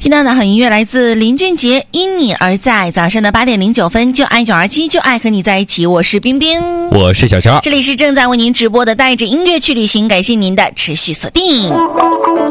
听到的好音乐来自林俊杰《因你而在》。早上的8点09分，就爱927，就爱和你在一起。我是冰冰， 我是小乔， 这里是正在为您直播的带着音乐去旅行，感谢您的持续锁定。